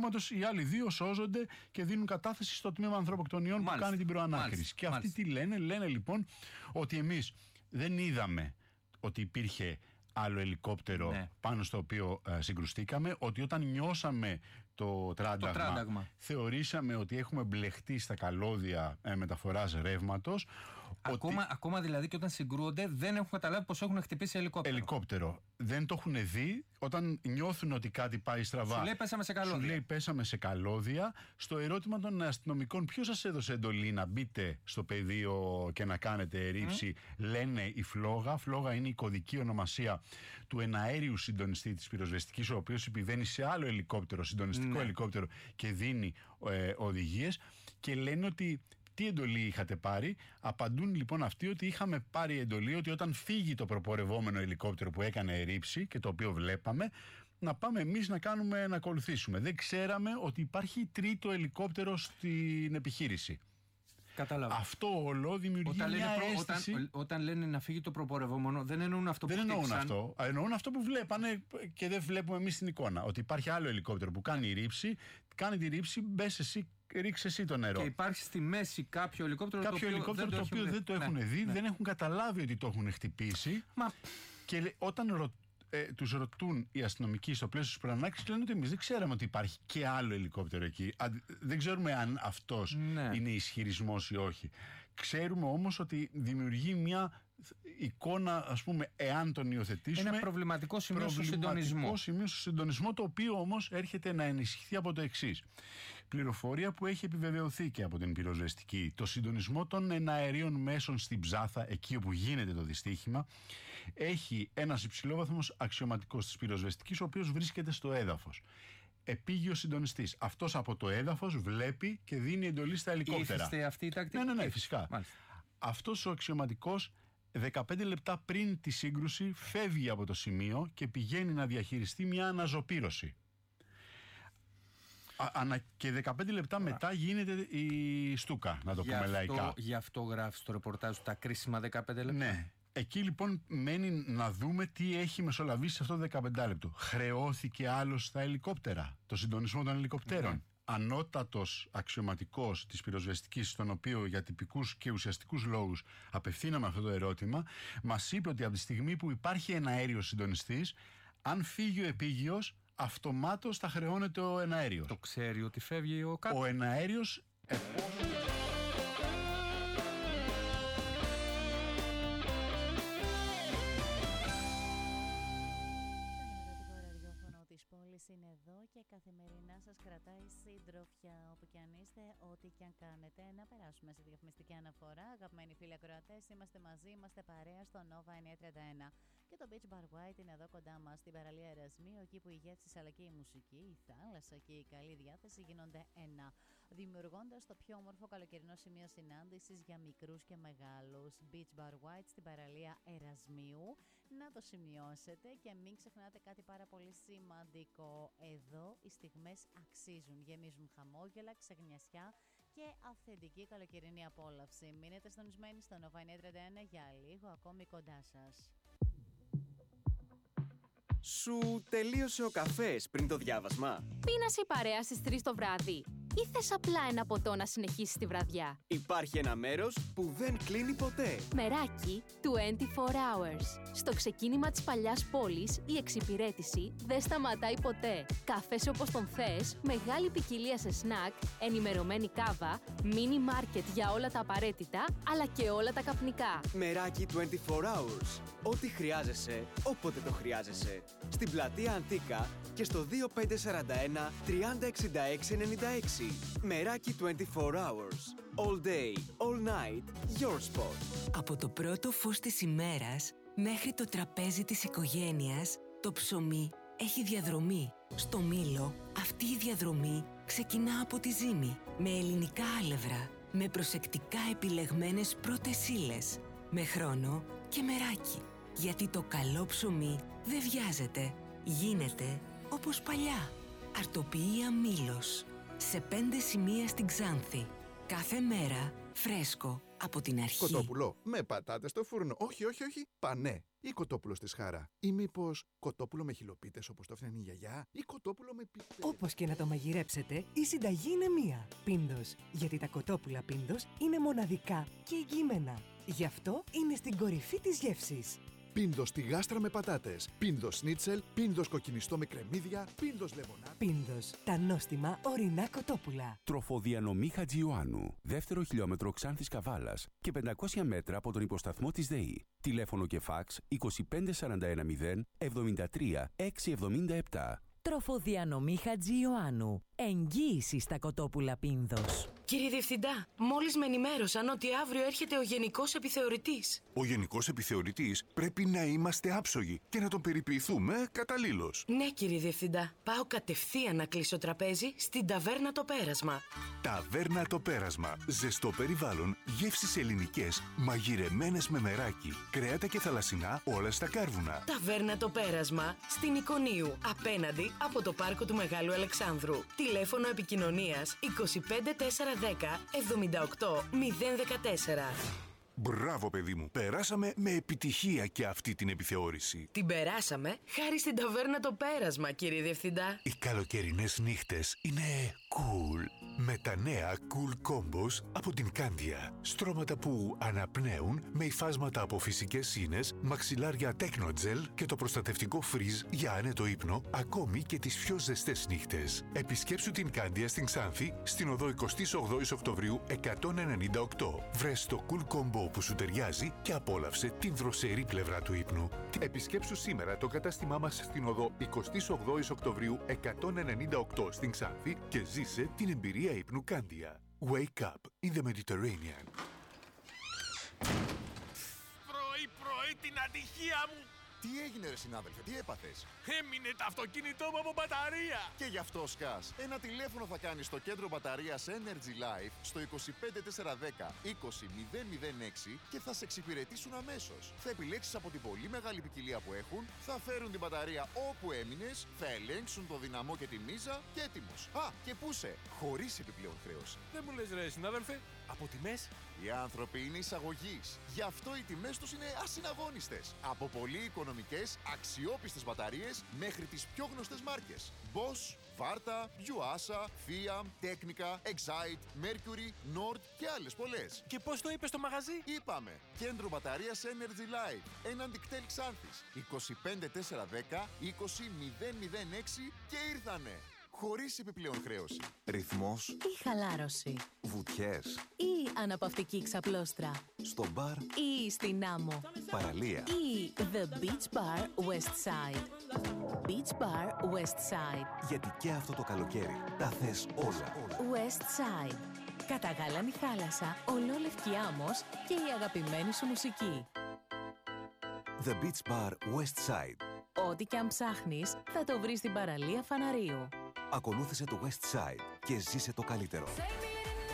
οχήματος. Οι άλλοι 2 σώζονται και δίνουν κατάθεση στο τμήμα ανθρωποκτονιών που κάνει την προανάκριση. Και αυτοί τι λένε? Λένε λοιπόν ότι εμείς δεν είδαμε ότι υπήρχε άλλο ελικόπτερο πάνω στο οποίο συγκρουστήκαμε, ότι όταν νιώσαμε το τράνταγμα θεωρήσαμε ότι έχουμε μπλεχτεί στα καλώδια μεταφοράς ρεύματος. Ακόμα δηλαδή και όταν συγκρούονται δεν έχουν καταλάβει πως έχουν χτυπήσει ελικόπτερο. Δεν το έχουν δει. Όταν νιώθουν ότι κάτι πάει στραβά, σου λέει πέσαμε σε καλώδια. Σου λέει πέσαμε σε καλώδια. Στο ερώτημα των αστυνομικών, ποιος σας έδωσε εντολή να μπείτε στο πεδίο και να κάνετε ρήψη, λένε η Φλόγα. Φλόγα είναι η κωδική ονομασία του εναέριου συντονιστή της πυροσβεστικής, ο οποίος επιβαίνει σε άλλο ελικόπτερο, συντονιστικό ελικόπτερο, και δίνει οδηγίες. Και λένε ότι τι εντολή είχατε πάρει? Απαντούν λοιπόν αυτοί ότι είχαμε πάρει εντολή ότι όταν φύγει το προπορευόμενο ελικόπτερο που έκανε ρήψη και το οποίο βλέπαμε, να πάμε εμείς να ακολουθήσουμε. Δεν ξέραμε ότι υπάρχει τρίτο ελικόπτερο στην επιχείρηση. Κατάλαβα. Αυτό όλο δημιουργεί μια αίσθηση. Όταν λένε να φύγει το προπορευόμενο, δεν εννοούν αυτό που χτύπησαν. Δεν εννοούν αυτό. Εννοούν αυτό που βλέπανε και δεν βλέπουμε εμείς στην εικόνα. Ότι υπάρχει άλλο ελικόπτερο που κάνει ρήψη, κάνει τη ρήψη, μπες εσύ, ρίξε εσύ το νερό. Και υπάρχει στη μέση κάποιο ελικόπτερο το οποίο δεν το έχουν δει, δεν έχουν καταλάβει ότι το έχουν χτυπήσει. Και όταν τους ρωτούν οι αστυνομικοί στο πλαίσιο της προανάκρισης, λένε ότι εμείς δεν ξέραμε ότι υπάρχει και άλλο ελικόπτερο εκεί. Δεν ξέρουμε αν αυτός είναι ισχυρισμός ή όχι. Ξέρουμε όμως ότι δημιουργεί μια εικόνα, ας πούμε, εάν τον υιοθετήσουμε. Ένα προβληματικό σημείο στο συντονισμό, το οποίο όμως έρχεται να ενισχυθεί από το εξής. Πληροφορία που έχει επιβεβαιωθεί και από την πυροσβεστική. Το συντονισμό των εναερίων μέσων στην Ψάθα, εκεί όπου γίνεται το δυστύχημα, έχει ένας υψηλόβαθμος αξιωματικός της πυροσβεστικής, ο οποίος βρίσκεται στο έδαφος. Επίγειος συντονιστής. Αυτός από το έδαφος βλέπει και δίνει εντολή στα ελικόπτερα. Είστε αυτή η τακτική? Ναι, φυσικά. Μάλιστα. Αυτός ο αξιωματικός 15 λεπτά πριν τη σύγκρουση φεύγει από το σημείο και πηγαίνει να διαχειριστεί μια αναζωπήρωση. Και 15 λεπτά μετά γίνεται η στούκα, να το πούμε λαϊκά. Γι' αυτό γράφει στο ρεπορτάζ τα κρίσιμα 15 λεπτά. Ναι. Εκεί λοιπόν μένει να δούμε τι έχει μεσολαβήσει σε αυτό το 15 λεπτό. Χρεώθηκε άλλος στα ελικόπτερα, το συντονισμό των ελικοπτέρων. Ανώτατος αξιωματικός της πυροσβεστικής, στον οποίο για τυπικούς και ουσιαστικούς λόγους απευθύναμε αυτό το ερώτημα, μας είπε ότι από τη στιγμή που υπάρχει ένα αέριος συντονιστής, αν φύγει ο επίγειος, αυτομάτως θα χρεώνεται ο εναέριος. Το ξέρει ότι φεύγει ο κάποιος. Ο εναέριος της πόλης είναι εδώ και καθημερινά σας κρατάει συντροφιά όπου και αν είστε, ό,τι και αν κάνετε. Να περάσουμε στη διαφημιστική αναφορά. Αγαπημένοι φίλοι ακροατές, είμαστε μαζί, είμαστε παρέα στο Nova 931. Και το Beach Bar White είναι εδώ κοντά μας στην παραλία Ερασμίου, εκεί που οι γεύσεις αλλά και η μουσική, η θάλασσα και η καλή διάθεση γίνονται ένα, δημιουργώντας το πιο όμορφο καλοκαιρινό σημείο συνάντησης για μικρούς και μεγάλους. Beach Bar White στην παραλία Ερασμίου. Να το σημειώσετε και μην ξεχνάτε κάτι πάρα πολύ σημαντικό. Εδώ οι στιγμές αξίζουν, γεμίζουν χαμόγελα, ξεγνιασιά και αυθεντική καλοκαιρινή απόλαυση. Μείνετε συντονισμένοι στο Nova 931 για λίγο ακόμη κοντά σας. Σου τελείωσε ο καφές πριν το διάβασμα? Πίνασε η παρέα στις 3 το βράδυ ή θες απλά ένα ποτό να συνεχίσεις τη βραδιά? Υπάρχει ένα μέρος που δεν κλείνει ποτέ. Μεράκι 24 Hours. Στο ξεκίνημα της παλιάς πόλης, η εξυπηρέτηση δεν σταματάει ποτέ. Καφές όπως τον θες, μεγάλη ποικιλία σε σνακ, ενημερωμένη κάβα, μίνι μάρκετ για όλα τα απαραίτητα, αλλά και όλα τα καπνικά. Μεράκι 24 Hours. Ό,τι χρειάζεσαι, όποτε το χρειάζεσαι. Στην πλατεία Αντίκα και στο 2541 306696. Μεράκι 24 Hours. All day, all night, your spot. Από το πρώτο φως της ημέρας μέχρι το τραπέζι της οικογένειας, το ψωμί έχει διαδρομή. Στο Μήλο, αυτή η διαδρομή ξεκινά από τη ζύμη, με ελληνικά άλευρα, με προσεκτικά επιλεγμένες πρώτες ύλες, με χρόνο και μεράκι. Γιατί το καλό ψωμί δεν βιάζεται, γίνεται όπως παλιά. Αρτοποιία Μήλος. Σε 5 σημεία στην Ξάνθη. Κάθε μέρα φρέσκο από την αρχή. Κοτόπουλο με πατάτες στο φούρνο. Όχι. Πανέ. Ή κοτόπουλο στη σχάρα. Ή μήπως κοτόπουλο με χιλοπίτες όπως το έφτιαχνε η γιαγιά. Ή κοτόπουλο με πιπέρι. Όπως και να το μαγειρέψετε, η συνταγή είναι μία. Πίνδος. Γιατί τα κοτόπουλα Πίνδος είναι μοναδικά και εγγυημένα. Γι' αυτό είναι στην κορυφή της γεύσης. Πίνδος στη γάστρα με πατάτες. Πίνδος σνίτσελ. Πίνδος κοκκινιστό με κρεμμύδια. Πίνδος λεμονά. Πίνδος. Τα νόστιμα ορεινά κοτόπουλα. Τροφοδιανομή Χατζιωάννου. Δεύτερο χιλιόμετρο Ξάνθης Καβάλας και 500 μέτρα από τον υποσταθμό της ΔΕΗ. Τηλέφωνο και φάξ 25410 73 677. Τροφοδιανομή Χατζιωάννου. Εγγύηση στα κοτόπουλα Πίνδος. Κύριε Διευθυντά, μόλις με ενημέρωσαν ότι αύριο έρχεται ο Γενικός Επιθεωρητής. Ο Γενικός Επιθεωρητής πρέπει να είμαστε άψογοι και να τον περιποιηθούμε καταλήλως. Ναι, κύριε Διευθυντά. Πάω κατευθείαν να κλείσω τραπέζι στην Ταβέρνα Το Πέρασμα. Ταβέρνα Το Πέρασμα. Ζεστό περιβάλλον, γεύσεις ελληνικές, μαγειρεμένες με μεράκι, κρέατα και θαλασσινά όλα στα κάρβουνα. Ταβέρνα Το Πέρασμα στην Εικονίου, απέναντι από το πάρκο του Μεγάλου Αλεξάνδρου. Τηλέφωνο επικοινωνίας 25410 78 014. Μπράβο, παιδί μου. Περάσαμε με επιτυχία και αυτή την επιθεώρηση. Την περάσαμε χάρη στην Ταβέρνα Το Πέρασμα, κύριε Διευθυντά. Οι καλοκαιρινές νύχτες είναι cool. Με τα νέα Cool Combos από την Candia. Στρώματα που αναπνέουν με υφάσματα από φυσικές σύνες, μαξιλάρια Technogel και το προστατευτικό φριζ για άνετο ύπνο, ακόμη και τις πιο ζεστές νύχτες. Επισκέψου την Candia στην Ξάνθη, στην οδό 28 Οκτωβρίου 198. Βρες το Cool Combo που σου ταιριάζει και απόλαυσε την δροσερή πλευρά του ύπνου. Επισκέψου σήμερα το κατάστημά μας στην οδό 28 Οκτωβρίου 198 στην Ξάνθη και ζήσε την εμπειρία ύπνου Candia. Wake up in the Mediterranean. Πρωί την ατυχία μου! Τι έγινε ρε συνάδελφε, τι έπαθες? Έμεινε το αυτοκίνητό μου από μπαταρία! Και γι' αυτό σκάς. Ένα τηλέφωνο θα κάνεις στο κέντρο μπαταρίας Energy Life στο 25410 20006 και θα σε εξυπηρετήσουν αμέσως. Θα επιλέξεις από την πολύ μεγάλη ποικιλία που έχουν, θα φέρουν την μπαταρία όπου έμεινες, θα ελέγξουν το δυναμό και τη μίζα και έτοιμος. Α, και πού σε, χωρίς επιπλέον χρέωση. Δεν μου λες ρε συνάδελφε, από τιμές? Οι άνθρωποι είναι εισαγωγής. Γι' αυτό οι τιμές τους είναι ασυναγώνιστες. Από πολύ οικονομικές, αξιόπιστες μπαταρίες μέχρι τις πιο γνωστές μάρκες. Bosch, Varta, Yuasa, Fiat, Technica, Excite, Mercury, Nord και άλλες πολλές. Και πώς το είπες στο μαγαζί? Είπαμε. Κέντρο μπαταρίας Energy Life. Έναν δικτέλ Ξάνθης. 25410 20006 και ήρθανε. Χωρίς επιπλέον χρέωση. Ρυθμός ή χαλάρωση. Βουτιές Ή αναπαυτική ξαπλώστρα. Στο μπαρ Ή στην άμμο. Παραλία. Ή The Beach Bar West Side. Beach Bar West Side. Γιατί και αυτό το καλοκαίρι τα θες όλα. West Side. Καταγάλανη θάλασσα, ολόλευκη άμμος και η αγαπημένη σου μουσική. The Beach Bar West Side. Ό,τι και αν ψάχνεις, θα το βρεις στην παραλία Φαναρίου. Ακολούθησε το West Side και ζήσε το καλύτερο.